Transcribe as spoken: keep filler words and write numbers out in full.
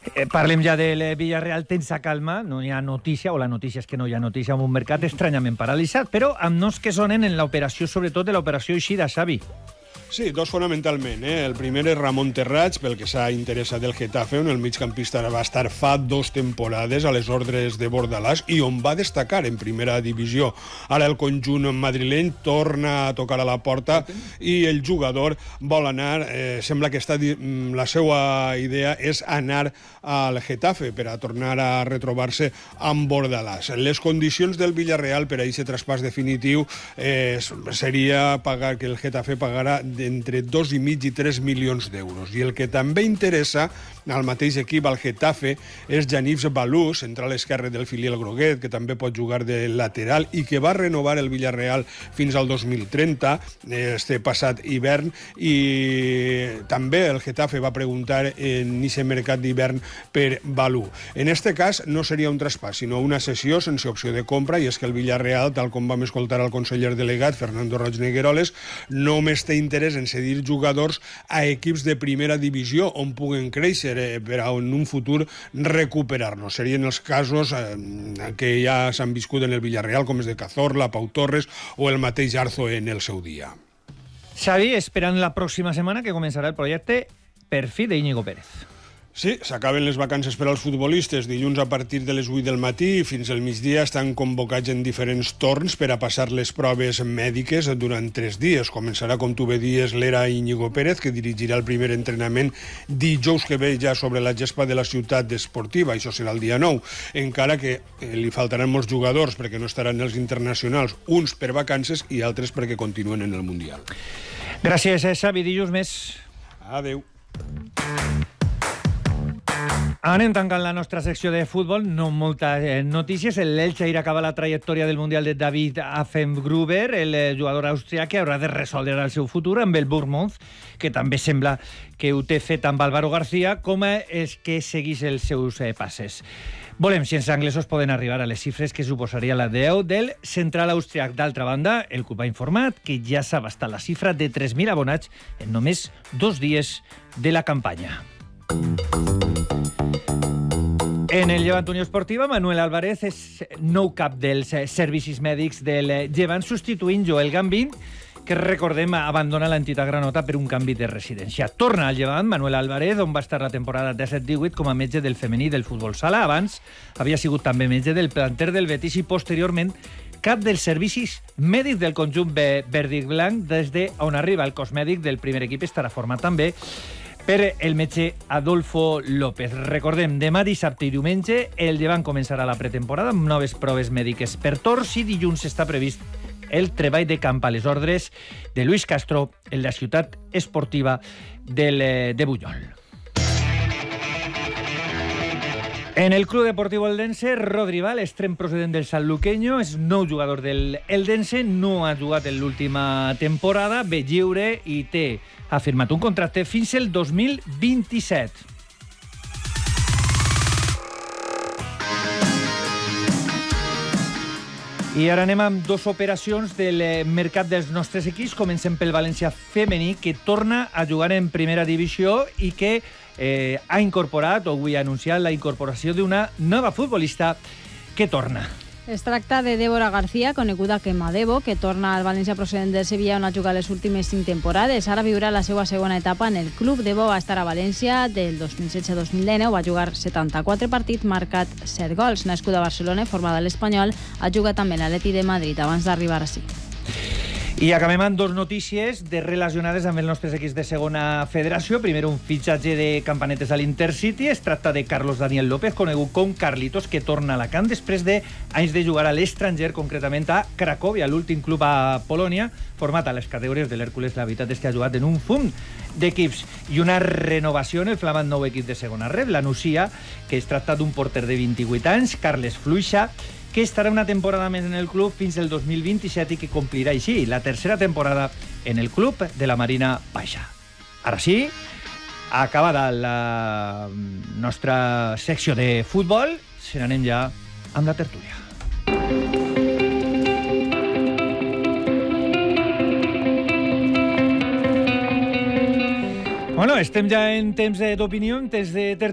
Eh, parlem ja del Villarreal, tensa calma, no hi ha notícia, o la notícia és que no hi ha notícia en un mercat estranyament paralitzat, però amb noms que sonen en l'operació, sobretot de l'operació Eixida, Xavi. Sí, dos fonamentalment. Eh? El primer és Ramon Terrats, pel que s'ha interessat del Getafe, on el migcampista va estar fa dos temporades a les ordres de Bordalàs i on va destacar en primera divisió. Ara el conjunt madrileny torna a tocar a la porta i el jugador vol anar, eh, sembla que està, la seva idea és anar al Getafe per a tornar a retrobar-se amb Bordalàs. Les condicions del Villarreal per a aquest traspàs definitiu eh, seria pagar que el Getafe pagara entre dos i mig i tres milions d'euros. I el que també interessa al mateix equip, al Getafe, és Janif Balú, central esquerre del filial groguet, que també pot jugar de lateral i que va renovar el Villarreal fins al dos mil trenta, este passat hivern, i també el Getafe va preguntar en aquest mercat d'hivern per Balú. En este cas no seria un traspàs, sinó una cessió sense opció de compra, i és que el Villarreal, tal com vam escoltar al conseller delegat, Fernando Roig Negueroles, només té interès en cedir jugadors a equips de primera divisió on puguen créixer eh, per a en un futur recuperar-nos. Serien els casos eh, que ja s'han viscut en el Villarreal, com és de Cazorla, Pau Torres o el mateix Arzo en el seu dia. Xavi, esperant la pròxima setmana que començarà el projecte per fi d'Íñigo Pérez. Sí, s'acaben les vacances per als futbolistes. Dilluns a partir de les vuit del matí fins al migdia estan convocats en diferents torns per a passar les proves mèdiques durant tres dies. Començarà, com tu bé dies, l'era Íñigo Pérez, que dirigirà el primer entrenament dijous que ve ja sobre la gespa de la ciutat esportiva. Això serà el dia nou. Encara que li faltaran molts jugadors perquè no estaran els internacionals, uns per vacances i altres perquè continuen en el Mundial. Gràcies, Xavi. Dilluns més. Adéu. Anem tancant la nostra secció de futbol, no moltes eh, notícies. L'Elche irà acabar la trajectòria del Mundial de David Affengruber, el eh, jugador austrià que haurà de resoldre el seu futur amb el Bournemouth, que també sembla que ho té fet amb Álvaro García, com és que seguís els seus eh, passes. Volem si els anglesos poden arribar a les xifres que suposaria la deu del central austriac. D'altra banda, el club ha informat que ja s'ha abastat la xifra de tres mil abonats en només dos dies de la campanya. En el Llevant Unió Esportiva, Manuel Álvarez és nou cap dels servicis mèdics del Llevant, substituint Joel Gambín, que recordem abandona l'entitat granota per un canvi de residència. Torna al Llevant Manuel Álvarez, on va estar la temporada disset divuit com a metge del femení del futbol sala. Abans havia sigut també metge del planter del Betis i posteriorment cap dels servicis mèdics del conjunt verd i blanc, des d'on arriba el cos mèdic del primer equip. Estarà format també per el metge Adolfo López. Recordem, demà, dissabte i diumenge, el Llevant començarà la pretemporada amb noves proves mèdiques per torns i dilluns està previst el treball de camp a les ordres de Luis Castro en la ciutat esportiva del, de Buñol. En el Club Deportiu Eldense, Rodri Val, extrem procedent del sanluqueño, és nou jugador del Eldense, no ha jugat en l'última temporada, ve lliure i té ha firmat un contracte fins el dos mil vint-i-set. I ara anem amb dues operacions del mercat dels nostres equips. Comencem pel València femení, que torna a jugar en primera divisió i que eh, ha incorporat, o avui ha anunciat, la incorporació d'una nova futbolista que torna. Es tracta de Débora García, coneguda com a Debo, que torna al València procedent del Sevilla, on ha jugat les últimes cinc temporades. Ara viurà la seva segona etapa en el club. Debo va estar a València del dos mil setze a dos mil dinou, va jugar setanta-quatre partits, marcat set gols. Nascuda a Barcelona, formada a l'Espanyol, ha jugat també a l'Atleti de Madrid abans d'arribar ací. I acabem amb dos notícies de relacionades amb els nostres equips de segona federació. Primer, un fitxatge de campanetes a l'Intercity. Es tracta de Carlos Daniel López, conegut com Carlitos, que torna a Alacant després d'anys de jugar a l'estranger, concretament a Cracòvia, l'últim club a Polònia, format a les categories de l'Hèrcules. La veritat és que ha jugat en un fum d'equips. I una renovació en el flamant nou equip de segona red, la Nucia, que es tracta d'un porter de vint-i-vuit anys, Carles Fluixa, que estarà una temporada més en el club fins al dos mil vint-i-set i que complirà així la tercera temporada en el club de la Marina Baixa. Ara sí, acabada la nostra secció de futbol, se n'anem ja amb la tertúlia. Bueno, estem ja en temps d'opinió, en temps de tertúlia.